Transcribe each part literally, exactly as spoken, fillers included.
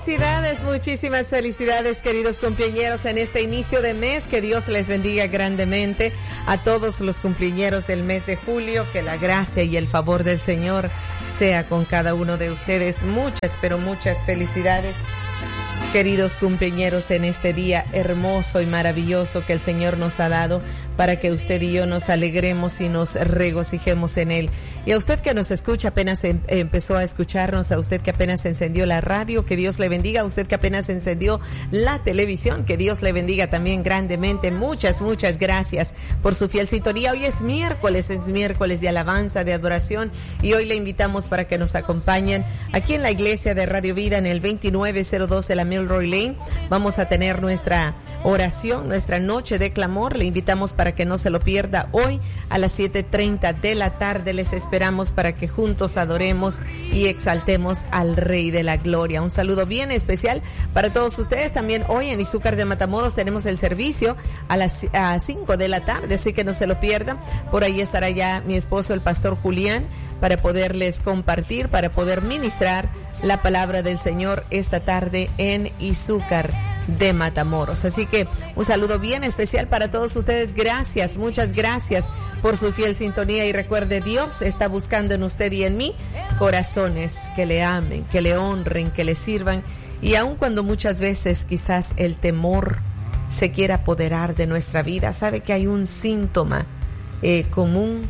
Felicidades, muchísimas felicidades, queridos cumpleañeros, en este inicio de mes. Que Dios les bendiga grandemente a todos los cumpleañeros del mes de julio. Que la gracia y el favor del Señor sea con cada uno de ustedes. Muchas, pero muchas felicidades, queridos cumpleañeros, en este día hermoso y maravilloso que el Señor nos ha dado para que usted y yo nos alegremos y nos regocijemos en Él. Y a usted que nos escucha, apenas em- empezó a escucharnos, a usted que apenas encendió la radio, que Dios le bendiga. A usted que apenas encendió la televisión, que Dios le bendiga también grandemente. Muchas, muchas gracias por su fiel sintonía. Hoy es miércoles, es miércoles de alabanza, de adoración, y hoy le invitamos para que nos acompañen aquí en la iglesia de Radio Vida en el veintinueve cero dos de la Milroy Lane. Vamos a tener nuestra oración, nuestra noche de clamor. Le invitamos para que no se lo pierda hoy a las siete treinta de la tarde. Les esperamos para que juntos adoremos y exaltemos al Rey de la Gloria. Un saludo bien especial para todos ustedes. También hoy en Izúcar de Matamoros tenemos el servicio a las a cinco de la tarde, así que no se lo pierdan. Por ahí estará ya mi esposo, el pastor Julián, para poderles compartir, para poder ministrar la palabra del Señor esta tarde en Izúcar de Matamoros. Así que un saludo bien especial para todos ustedes. Gracias, muchas gracias por su fiel sintonía, y recuerde, Dios está buscando en usted y en mí corazones que le amen, que le honren, que le sirvan, y aun cuando muchas veces quizás el temor se quiera apoderar de nuestra vida, sabe que hay un síntoma eh, común,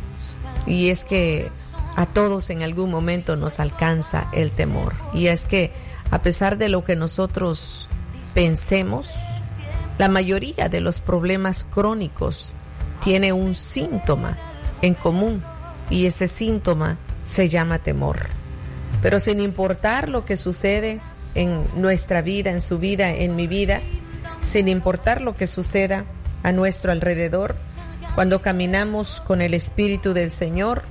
y es que a todos en algún momento nos alcanza el temor, y es que a pesar de lo que nosotros pensemos, la mayoría de los problemas crónicos tiene un síntoma en común, y ese síntoma se llama temor. Pero sin importar lo que sucede en nuestra vida, en su vida, en mi vida, sin importar lo que suceda a nuestro alrededor, cuando caminamos con el Espíritu del Señor,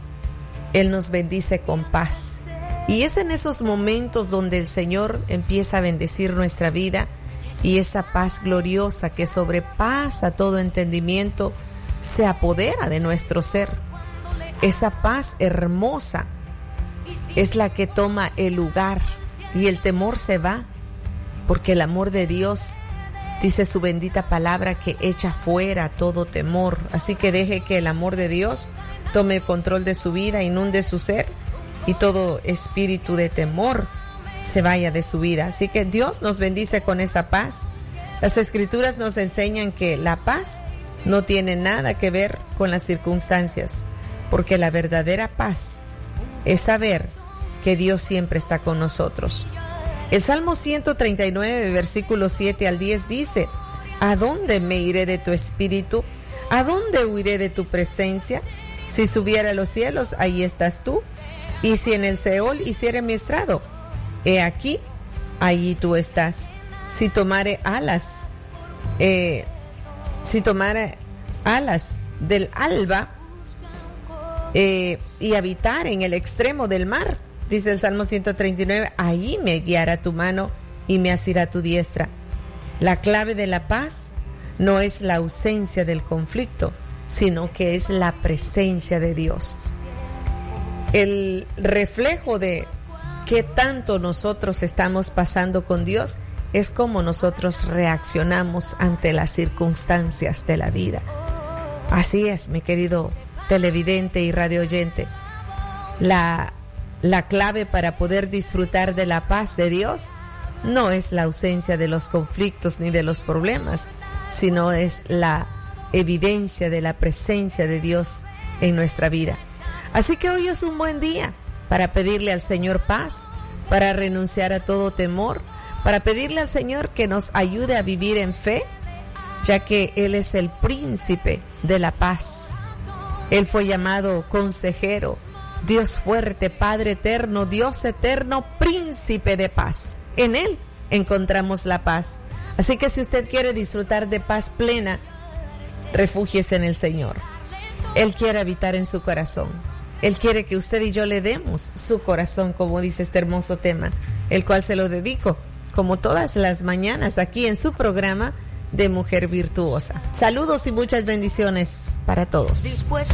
Él nos bendice con paz. Y es en esos momentos donde el Señor empieza a bendecir nuestra vida, y esa paz gloriosa que sobrepasa todo entendimiento se apodera de nuestro ser. Esa paz hermosa es la que toma el lugar, y el temor se va, porque el amor de Dios, dice su bendita palabra, que echa fuera todo temor. Así que deje que el amor de Dios tome el control de su vida, inunde su ser, y todo espíritu de temor se vaya de su vida. Así que Dios nos bendice con esa paz. Las Escrituras nos enseñan que la paz no tiene nada que ver con las circunstancias, porque la verdadera paz es saber que Dios siempre está con nosotros. El Salmo ciento treinta y nueve, versículos siete al diez dice: ¿A dónde me iré de tu espíritu? ¿A dónde huiré de tu presencia? Si subiera a los cielos, ahí estás tú. Y si en el Seol hiciere mi estrado, he aquí, allí tú estás. Si tomare alas, eh, si tomare alas del alba eh, y habitar en el extremo del mar, dice el Salmo ciento treinta y nueve, ahí me guiará tu mano y me asirá tu diestra. La clave de la paz no es la ausencia del conflicto, sino que es la presencia de Dios. El reflejo de qué tanto nosotros estamos pasando con Dios es cómo nosotros reaccionamos ante las circunstancias de la vida. Así es, mi querido televidente y radioyente. La, la clave para poder disfrutar de la paz de Dios no es la ausencia de los conflictos ni de los problemas, sino es la evidencia de la presencia de Dios en nuestra vida. Así que hoy es un buen día para pedirle al Señor paz, para renunciar a todo temor, para pedirle al Señor que nos ayude a vivir en fe, ya que Él es el príncipe de la paz. Él fue llamado consejero, Dios fuerte, Padre eterno, Dios eterno, príncipe de paz. En Él encontramos la paz. Así que si usted quiere disfrutar de paz plena, refúgiese en el Señor. Él quiere habitar en su corazón. Él quiere que usted y yo le demos su corazón, como dice este hermoso tema, el cual se lo dedico, como todas las mañanas, aquí en su programa de Mujer Virtuosa. Saludos y muchas bendiciones para todos.